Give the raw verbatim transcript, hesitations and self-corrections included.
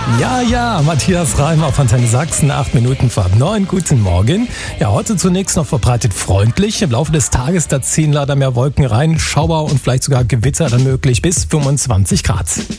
Ja, ja, Matthias Reim auf Antenne Sachsen, acht Minuten vor halb neun. Guten Morgen. Ja, heute zunächst noch verbreitet freundlich. Im Laufe des Tages, da ziehen leider mehr Wolken rein. Schauer und vielleicht sogar Gewitter dann möglich bis fünfundzwanzig Grad.